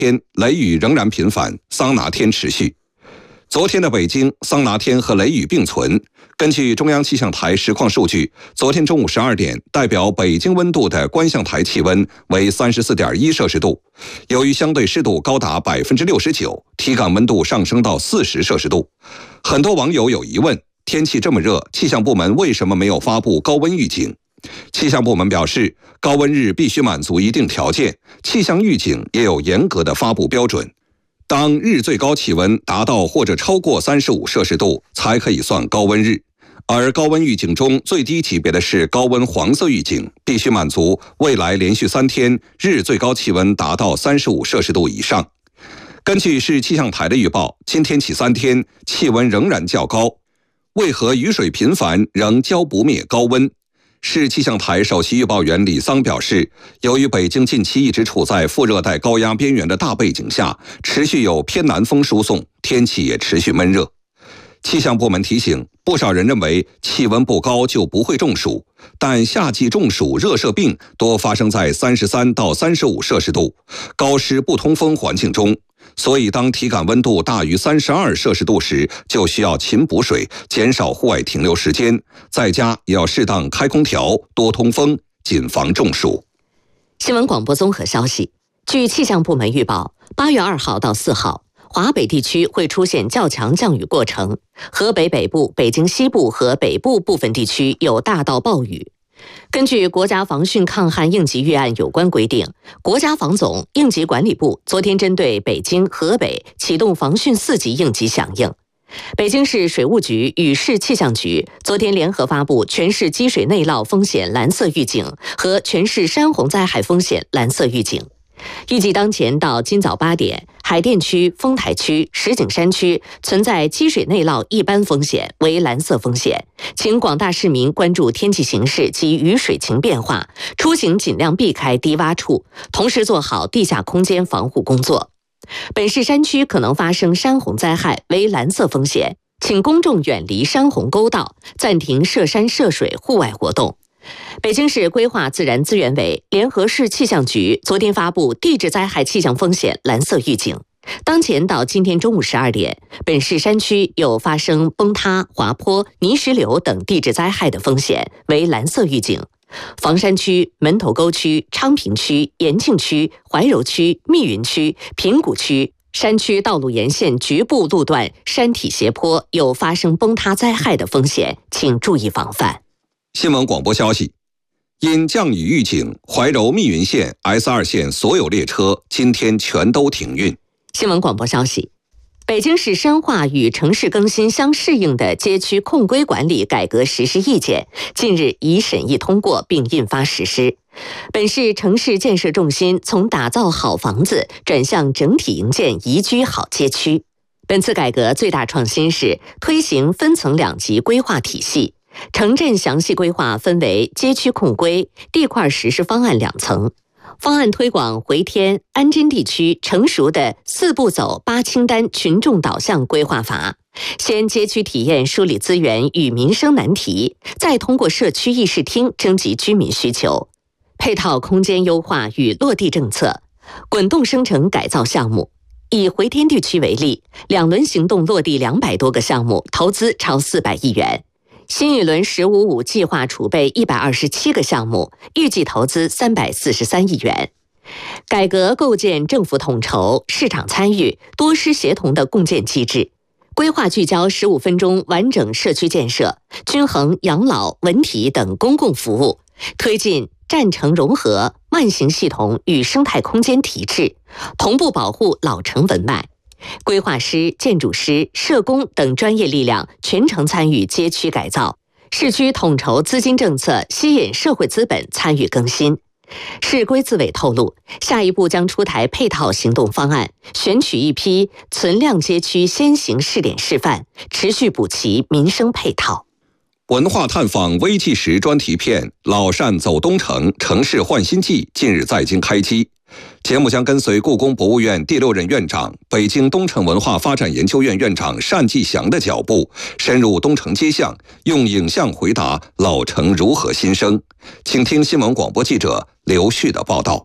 天雷雨仍然频繁，桑拿天持续。昨天的北京，桑拿天和雷雨并存。根据中央气象台实况数据，昨天中午12点，代表北京温度的观象台气温为34.1摄氏度。由于相对湿度高达69%，体感温度上升到40摄氏度。很多网友有疑问：天气这么热，气象部门为什么没有发布高温预警？气象部门表示，高温日必须满足一定条件，气象预警也有严格的发布标准。当日最高气温达到或者超过35摄氏度，才可以算高温日。而高温预警中最低级别的是高温黄色预警，必须满足未来连续3天日最高气温达到35摄氏度以上。根据市气象台的预报，今天起3天气温仍然较高。为何雨水频繁仍浇不灭高温？市气象台首席预报员李桑表示，由于北京近期一直处在副热带高压边缘的大背景下，持续有偏南风输送，天气也持续闷热。气象部门提醒，不少人认为气温不高就不会中暑，但夏季中暑、热射病多发生在33到35摄氏度、高湿不通风环境中。所以当体感温度大于32摄氏度时，就需要勤补水，减少户外停留时间，在家也要适当开空调，多通风，谨防中暑。 新闻广播综合消息，据气象部门预报，8月2号到4号，华北地区会出现较强降雨过程，河北北部、北京西部和北部部分地区有大到暴雨。根据国家防汛抗旱应急预案有关规定，国家防总、应急管理部昨天针对北京、河北启动防汛4级应急响应。北京市水务局与市气象局昨天联合发布全市积水内涝风险蓝色预警和全市山洪灾害风险蓝色预警。预计当前到今早8点，海淀区、丰台区、石景山区存在积水内涝一般风险，为蓝色风险，请广大市民关注天气形势及雨水情变化，出行尽量避开低洼处，同时做好地下空间防护工作。本市山区可能发生山洪灾害，为蓝色风险，请公众远离山洪沟道，暂停涉山涉水户外活动。北京市规划自然资源委联合市气象局昨天发布地质灾害气象风险蓝色预警。当前到今天中午12点，本市山区有发生崩塌、滑坡、泥石流等地质灾害的风险，为蓝色预警。房山区、门头沟区、昌平区、延庆区、怀柔区、密云区、平谷区山区道路沿线局部路段山体斜坡有发生崩塌灾害的风险，请注意防范。 新闻广播消息，因降雨预警，怀柔密云线 S2 线所有列车今天全都停运。 新闻广播消息，北京市深化与城市更新相适应的街区控规管理改革实施意见近日已审议通过并印发实施。本市城市建设重心从打造好房子转向整体营建宜居好街区。本次改革最大创新是推行分层2级规划体系，城镇详细规划分为街区控规、地块实施方案2层。方案推广回天、安贞地区成熟的4步走8清单群众导向规划法，先街区体验梳理资源与民生难题，再通过社区议事厅征集居民需求，配套空间优化与落地政策，滚动生成改造项目。以回天地区为例，2轮行动落地200多个项目，投资超400亿元。新一轮“15-5”计划储备127个项目，预计投资343亿元。改革构建政府统筹、市场参与、多师协同的共建机制，规划聚焦15分钟完整社区建设，均衡养老、文体等公共服务，推进占城融合、慢行系统与生态空间提质，同步保护老城文脉。规划师、建筑师、社工等专业力量全程参与街区改造，市区统筹资金政策，吸引社会资本参与更新。市规资委透露，下一步将出台配套行动方案，选取一批存量街区先行试点示范，持续补齐民生配套。 文化探访微纪实专题片《老善走东城：城市焕新记》近日在京开机。节目将跟随故宫博物院第6任院长、北京东城文化发展研究院院长单霁翔的脚步，深入东城街巷，用影像回答老城如何新生。请听新闻广播记者刘旭的报道。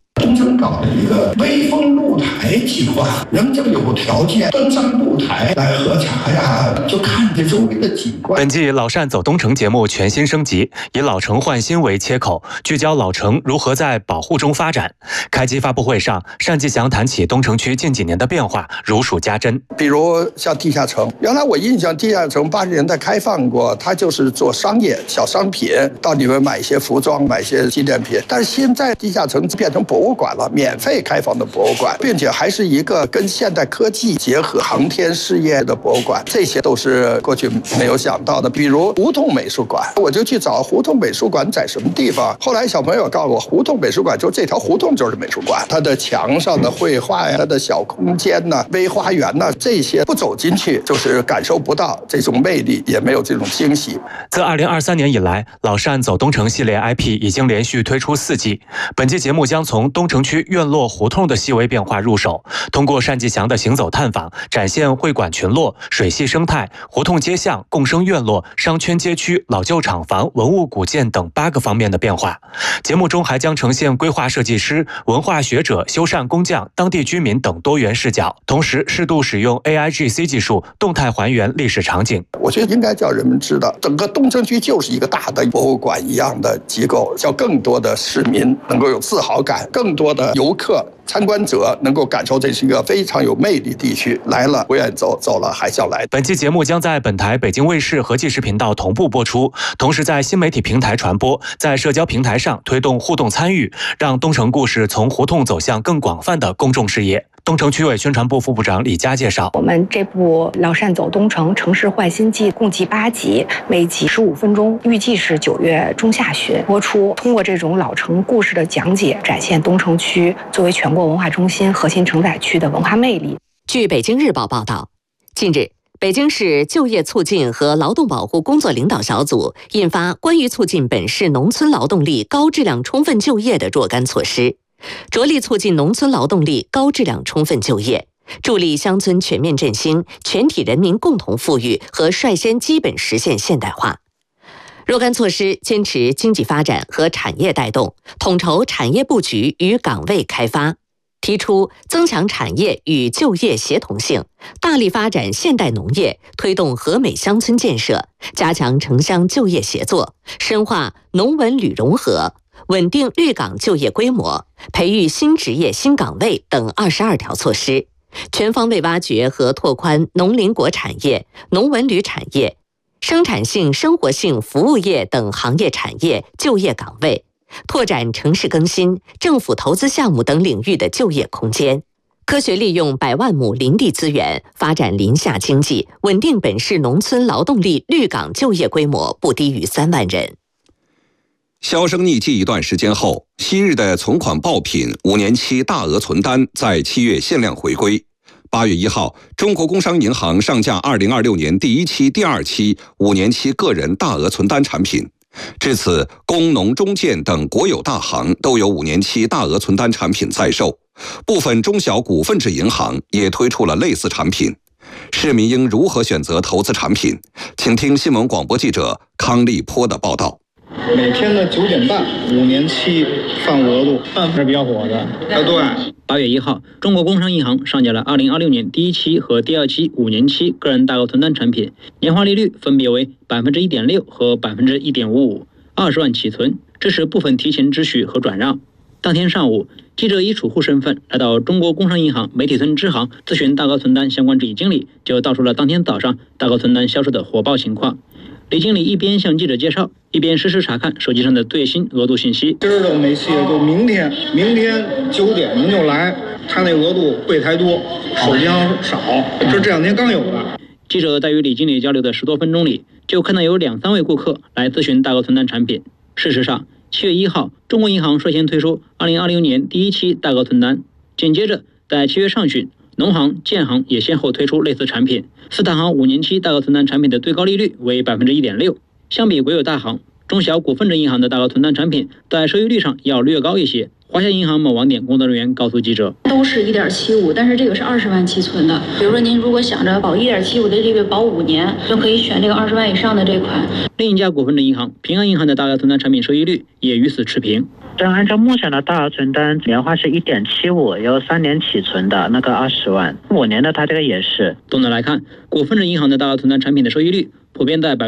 东城搞了一个微风露台计划，人就有条件登上露台来喝茶呀，就看着周围的景观。 本季老单走东城节目全新升级，以老城换新为切口，聚焦老城如何在保护中发展。开机发布会上，单霁翔谈起东城区近几年的变化，如数家珍。 比如像地下城，原来我印象地下城80年代开放过，它就是做商业小商品，到里面买一些服装，买一些纪念品。但是现在地下城变成博物馆了，免费开放的博物馆，并且还是一个跟现代科技结合航天事业的博物馆，这些都是过去没有想到的。比如胡同美术馆，我就去找胡同美术馆在什么地方。后来小朋友告诉我，胡同美术馆就这条胡同就是美术馆，它的墙上的绘画呀，它的小空间呐、微花园呐，这些不走进去就是感受不到这种魅力，也没有这种惊喜。 自2023年以来，老单走东城系列 IP 已经连续推出4季。本期节目将从东城区院落胡同的细微变化入手，通过单霁翔的行走探访，展现会馆群落、水系生态、胡同街巷、共生院落、商圈街区、老旧厂房、文物古建等8个方面的变化。节目中还将呈现规划设计师、文化学者、修缮工匠、当地居民等多元视角，同时适度使用 AIGC 技术，动态还原历史场景。 我觉得应该叫人们知道，整个东城区就是一个大的博物馆一样的机构，叫更多的市民能够有自豪感，更多的游客参观者能够感受这是一个非常有魅力地区，来了不愿意走，走了还想来。 本期节目将在本台北京卫视和纪实频道同步播出，同时在新媒体平台传播，在社交平台上推动互动参与，让东城故事从胡同走向更广泛的公众视野。东城区委宣传部副部长李佳介绍， 我们这部老单走东城城市焕新记共计8集，每集15分钟，预计是9月中下旬播出。通过这种老城故事的讲解，展现东城区作为全国文化中心核心承载区的文化魅力。 据北京日报报道，近日北京市就业促进和劳动保护工作领导小组印发关于促进本市农村劳动力高质量充分就业的若干措施，着力促进农村劳动力高质量充分就业，助力乡村全面振兴、全体人民共同富裕和率先基本实现现代化。若干措施坚持经济发展和产业带动，统筹产业布局与岗位开发，提出增强产业与就业协同性，大力发展现代农业，推动和美乡村建设，加强城乡就业协作，深化农文旅融合，稳定绿岗就业规模，培育新职业新岗位等22条措施，全方位挖掘和拓宽农林果产业、农文旅产业、生产性生活性服务业等行业产业就业岗位，拓展城市更新、政府投资项目等领域的就业空间，科学利用100万亩林地资源，发展林下经济，稳定本市农村劳动力绿岗就业规模不低于3万人。 销声匿迹一段时间后，昔日的存款爆品5年期大额存单在7月限量回归。8月1号，中国工商银行上架2026年第1期、第2期5年期个人大额存单产品。至此，工农中建等国有大行都有5年期大额存单产品在售，部分中小股份制银行也推出了类似产品。市民应如何选择投资产品？请听新闻广播记者康立波的报道。 每天的9点半，5年期放额度，是比较火的。对。8月1号，中国工商银行上架了2026年第1期和第2期5年期个人大额存单产品，年化利率分别为1.6%和1.55%，20万起存，支持部分提前支取和转让。当天上午，记者以储户身份来到中国工商银行媒体村支行咨询大额存单相关执行经理，就道出了当天早上大额存单销售的火爆情况。李经理一边向记者介绍，一边实时查看手机上的最新额度信息。今儿都没戏，就明天9点您就来，他那额度柜台多，手枪少，这2天刚有的。记者在与李经理交流的10多分钟里，就看到有2、3位顾客来咨询大额存单产品。事实上，7月1号，中国银行率先推出2026年第1期大额存单，紧接着在7月上旬，农行、建行也先后推出类似产品。4大行5年期大额存单产品的最高利率为1.6%，相比国有大行，中小股份制银行的大额存单产品在收益率上要略高一些。华夏银行某网点工作人员告诉记者， 都是1.75%，但是这个是20万期存的。比如说您如果想着保1.75%的利率保5年，就可以选这个20万以上的这款。 另一家股份制银行平安银行的大额存单产品收益率也与此持平。 但按照目前的大额存单年化是1.75，有3年起存的那个20万，5年的它这个也是。 总的来看，股份制银行的大额存单产品的收益率普遍在